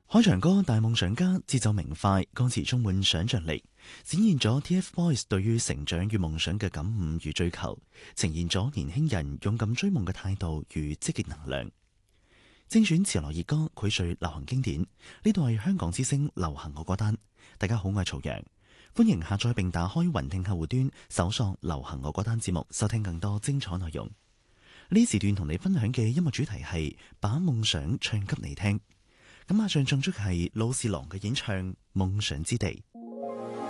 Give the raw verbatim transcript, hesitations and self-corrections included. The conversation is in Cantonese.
開場歌《大夢想家》節奏明快，歌詞充滿想像力，展現咗 T F Boys 對於成長與夢想嘅感悟與追求，呈現咗年輕人勇敢追夢嘅態度與積極能量。精選潮流熱歌，薈萃流行經典。呢度係香港之聲流行我歌單。大家好，我係曹陽，歡迎下載並打開雲聽客戶端，搜索流行我歌單節目，收聽更多精彩內容。呢時段同你分享嘅音樂主題係把夢想唱給你聽。咁馬上唱出係老士郎嘅演唱《夢想之地》。